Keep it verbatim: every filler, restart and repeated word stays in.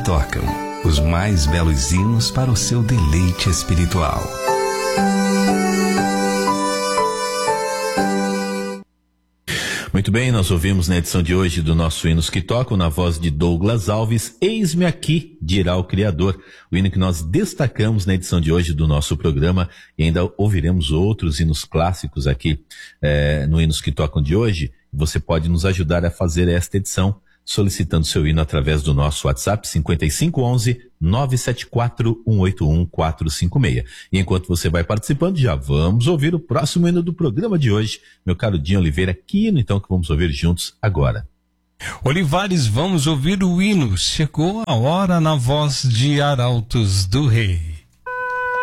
tocam, os mais belos hinos para o seu deleite espiritual. Muito bem, nós ouvimos na edição de hoje do nosso Hinos que Tocam, na voz de Douglas Alves, Eis-me Aqui, dirá o Criador, o hino que nós destacamos na edição de hoje do nosso programa, e ainda ouviremos outros hinos clássicos aqui é, no Hinos que Tocam de hoje. Você pode nos ajudar a fazer esta edição solicitando seu hino através do nosso WhatsApp cinco cinco um um, nove sete quatro, um oito um, quatro cinco seis. E enquanto você vai participando, já vamos ouvir o próximo hino do programa de hoje. Meu caro Dinho Oliveira, que hino então que vamos ouvir juntos agora? Olivares, vamos ouvir o hino. Chegou a hora na voz de Arautos do Rei.